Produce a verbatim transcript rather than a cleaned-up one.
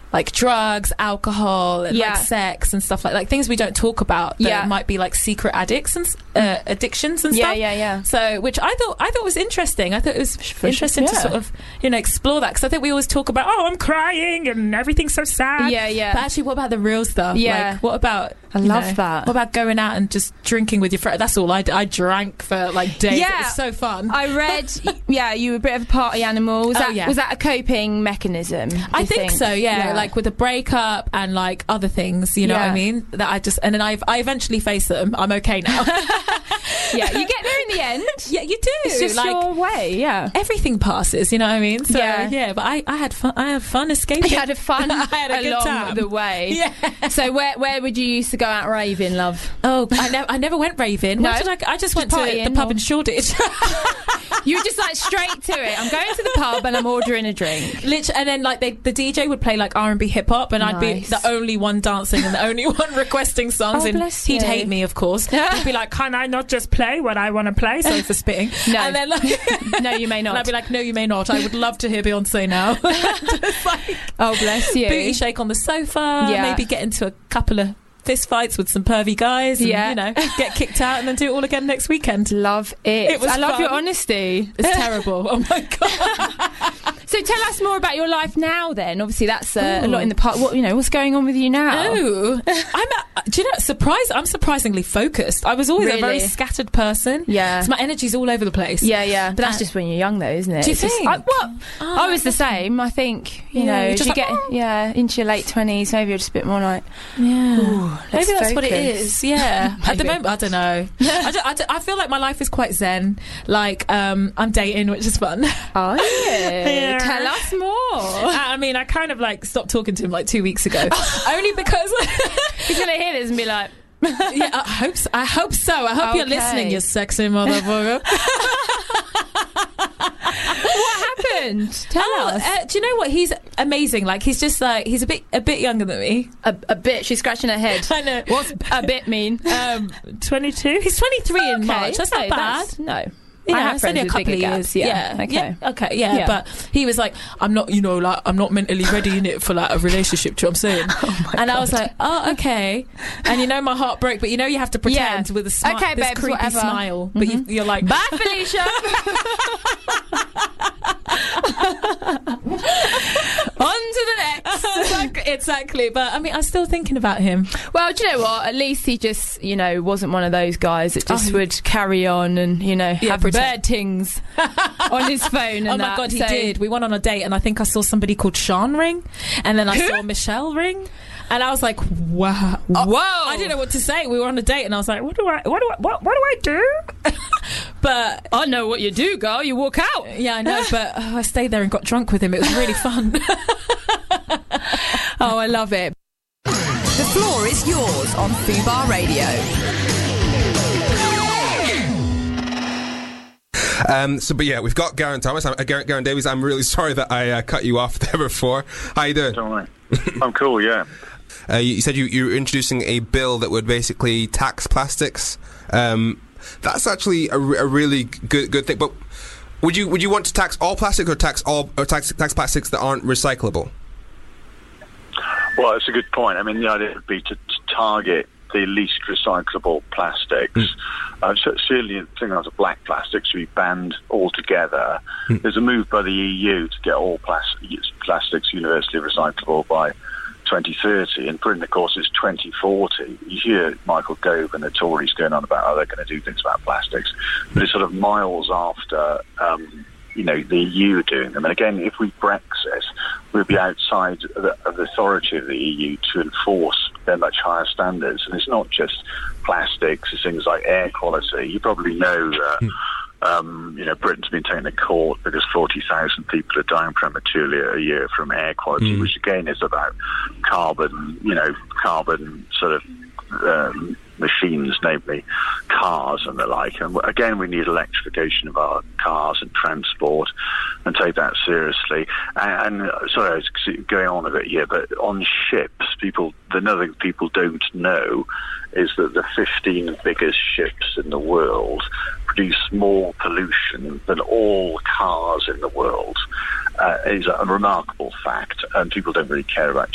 like drugs, alcohol, and Yeah. like sex and stuff like like things we don't talk about that Yeah. might be like secret addicts and s- uh, addictions and Yeah, stuff. yeah, yeah. So, which I thought I thought was interesting. I thought it was interesting to yeah. sort of you know explore that, because I think we always talk about, oh, I'm crying and everything's so sad. Yeah, yeah. But actually, what about the real stuff? Yeah. Like, what about? I you love know, that. What about going out and just drinking with your friends? That's all I d- I drank for like days. Yeah. It was so fun. I read, yeah, you were a bit of a party animal. Was, Oh, that, yeah. was that a coping mechanism? do I you think, so, yeah. Like with a breakup and like other things, you know Yeah. what I mean? That I just and then I I eventually face them. I'm okay now. yeah, you get there in the end. Yeah, you do. It's just like your way, yeah. everything passes. You know what I mean? So Yeah. yeah, but I, I had fun. I had fun escaping. You had a fun I had a good along time. the way. Yeah. So where where would you used to go out raving, love? Oh, I never I never went raving. No? Where did I, I just went to partying the pub or- in Shoreditch. You were just like straight to it. I'm going to the pub and I'm ordering a drink. Literally, and then like they, the D J would play like R and B hip hop, and I'd be Nice. the only one dancing and the only one requesting songs. Oh, and bless he'd you. hate me, of course. He'd be like, "Can I not just play what I want to play?" Sorry for spitting. No. And then like, No, you may not. and I'd be like, "No, you may not. I would love to hear Beyonce now." Just like Oh, bless you. booty shake on the sofa. Yeah. Maybe get into a couple of fist fights with some pervy guys. And, Yeah. you know, get kicked out and then do it all again next weekend. Love it. It was I love fun. your honesty. It's terrible. Oh my god. So tell us more about your life now. Then, obviously, that's uh, a Ooh. lot in the part. What you know? What's going on with you now? Oh, I'm. A, do you know? Surprised. I'm surprisingly focused. I was always a very Really? scattered person. Yeah. So my energy's all over the place. Yeah, yeah. But that's Uh, just when you're young, though, isn't it? Do you It's just- think? I, well, Oh, I was the same. I think you Yeah, know, you're as just you like, get oh. yeah into your late twenties, maybe you're just a bit more like, Yeah. Ooh, Maybe let's that's what it focus. is. Yeah. At the Maybe. moment, I don't know. I, don't, I, don't- I feel like my life is quite zen. Like um, I'm dating, which is fun. oh yeah. Yeah. Tell us more. I mean, I kind of like stopped talking to him like two weeks ago, only because. He's gonna hear this and be like, Yeah, I hope so. I hope so. I hope you're Okay. listening, you sexy motherfucker. what happened? Tell Oh, us. uh, do you know what? He's amazing. Like he's just like he's a bit a bit younger than me. a, a bit. She's scratching her head. I know. What's a bit mean? Um, twenty-two. He's twenty-three in March. That's no, not bad. that's- No. You I know, have it's only friends a with couple of bigger years. gaps, yeah. Yeah. Okay. Yeah. Okay. Yeah. Yeah. But he was like, I'm not, you know, like I'm not mentally ready in it for like a relationship. Do you know what I'm saying? Oh and I was like, oh, okay. And you know, my heart broke, but you know, you have to pretend Yeah. with a smile, Okay, this babes, creepy whatever. smile. But you, you're like, Bye, Felicia. On to the next. exactly, exactly. But I mean, I'm still thinking about him. Well, do you know what? At least he just, you know, wasn't one of those guys that just Oh. would carry on and, you know, Yeah, have pretend. bad things on his phone and Oh my that. god, he So- did. We went on a date, and I think I saw somebody called Sean ring, and then I saw Michelle ring, and I was like, wow, Whoa. I didn't know what to say. We were on a date, and I was like, what do I, what do I, what, what do I do? But I know what you do, girl. You walk out. yeah, I know. But oh, I stayed there and got drunk with him. It was really fun. Oh, I love it. The floor is yours on Fubar Radio. Um, so, but yeah, we've got Garen Thomas, I'm, uh, Garen, Garen Davies. I'm really sorry that I uh, cut you off there before. How you doing? Don't worry. I'm cool, yeah. Uh, you, you said you, you were introducing a bill that would basically tax plastics. Um, that's actually a, re- a really good good thing. But would you would you want to tax all plastics or tax all or tax tax plastics that aren't recyclable? Well, it's a good point. I mean, the idea would be to, to target the least recyclable plastics. Mm. Uh, so certainly, things like black plastics should be banned altogether. Mm. There's a move by the E U to get all plas- plastics universally recyclable by twenty thirty. In Britain, of course, it's twenty forty. You hear Michael Gove and the Tories going on about how they're going to do things about plastics, but it's sort of miles after, um, you know, the E U doing them. And again, if we Brexit, we'll be outside of the, of the authority of the E U to enforce their much higher standards. And it's not just plastics, it's things like air quality. You probably know that, mm. um, you know, Britain's been taken to court because forty thousand people are dying prematurely a year from air quality, mm. which again is about carbon, you know, carbon sort of um, machines, namely cars and the like. And again, we need electrification of our cars and transport and take that seriously. And, and sorry, I was going on a bit here, but on ships, people, another thing people don't know is that the fifteen biggest ships in the world produce more pollution than all cars in the world. Uh, is a remarkable fact, and people don't really care about